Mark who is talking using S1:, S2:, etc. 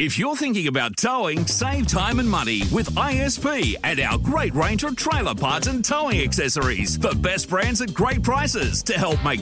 S1: If you're thinking about towing, save time and money with ISP and our great range of trailer parts and towing accessories. The best brands at great prices to help make